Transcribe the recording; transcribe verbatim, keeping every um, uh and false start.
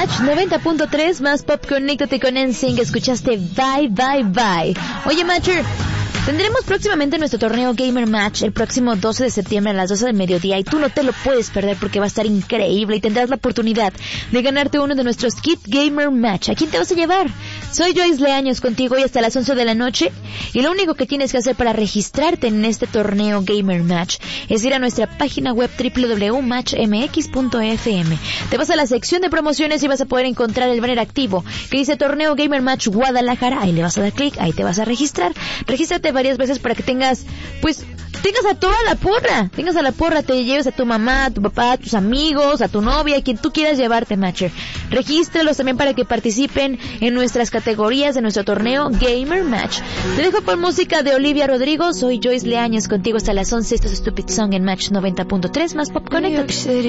Match noventa punto tres más Pop. Conéctate con N Sync. Escuchaste Bye Bye Bye. Oye, Matcher, tendremos próximamente nuestro torneo Gamer Match el próximo doce de septiembre a las doce del mediodía y tú no te lo puedes perder porque va a estar increíble y tendrás la oportunidad de ganarte uno de nuestros Kit Gamer Match. ¿A quién te vas a llevar? Soy Joyce Leaños contigo hoy hasta las once de la noche y lo único que tienes que hacer para registrarte en este torneo Gamer Match es ir a nuestra página web doble u doble u doble u punto match m x punto f m. Te vas a la sección de promociones y vas a poder encontrar el banner activo que dice Torneo Gamer Match Guadalajara. Ahí le vas a dar clic, ahí te vas a registrar. Regístrate varias veces para que tengas, pues, tengas a toda la porra. Tengas a la porra, te lleves a tu mamá, a tu papá, a tus amigos, a tu novia, a quien tú quieras llevarte, Matcher. Regístralos también para que participen en nuestras categorías de nuestro torneo Gamer Match. Te dejo por música de Olivia Rodrigo. Soy Joyce Leaños contigo hasta las once. Esto es Stupid Song en Match noventa punto tres más Pop. Conéctate.